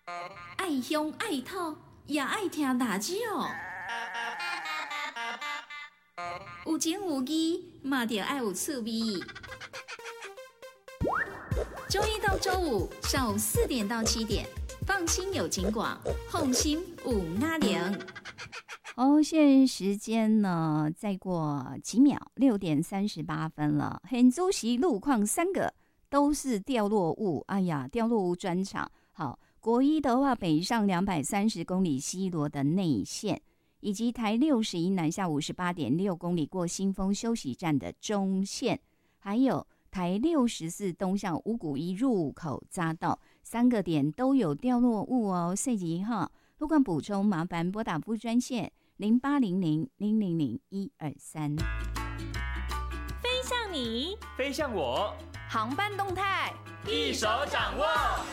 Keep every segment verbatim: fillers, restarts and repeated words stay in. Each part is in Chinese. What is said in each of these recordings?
爱乡爱土，也爱听大少。有情有义，嘛着爱有趣味。周一到周五上午四点到七点，放心有景广，放心有阿玲。 哦，现在时间呢，再过几秒，六点三十八分了。很主席路况三个都是掉落物，哎呀，掉落物专场。好，国一的话，北上两百三十公里西螺的内线，以及台六十一南下五十八点六公里过新丰休息站的中线，还有台六十四东向五股一入口匝道，三个点都有掉落物哦。涉及哈路况补充，麻烦拨打服务专线零八零零零零零一二三。 飞向你， 飞向我， 航班动态一手掌握。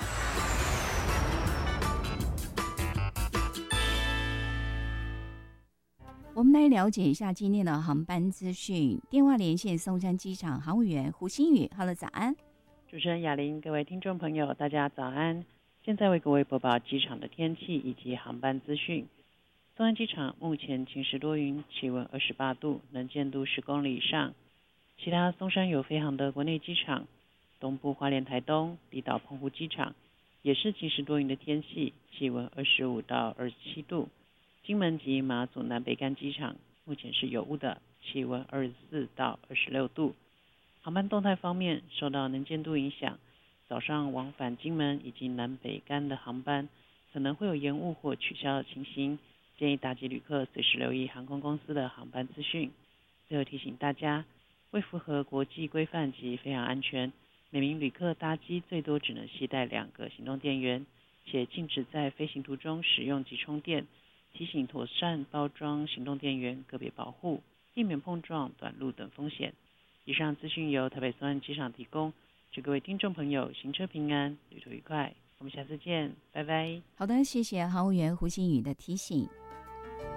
我们来了解一下今天的航班资讯。电话连线松山机场航务员胡新宇 ，Hello， 早安。 主持人雅玲，各位听众朋友，大家早安。现在为各位播报机场的天气以及航班资讯。松山机场目前晴时多云，气温二十八度，能见度十公里以上。其他松山有飞航的国内机场，东部花莲台东、离岛澎湖机场也是晴时多云的天气，气温二十五到二十七度。金门及马祖南北干机场目前是有雾的，气温二十四到二十六度。航班动态方面，受到能见度影响，早上往返金门以及南北干的航班可能会有延误或取消的情形，建议搭机旅客随时留意航空公司的航班资讯。最后提醒大家，为符合国际规范及飞行安全，每名旅客搭机最多只能携带两个行动电源，且禁止在飞行途中使用及充电。提醒妥善包装行动电源，个别保护，避免碰撞、短路等风险。以上资讯由台北松山机场提供，祝各位听众朋友行车平安，旅途愉快。我们下次见，拜拜。 好的，谢谢航务员胡新宇的提醒。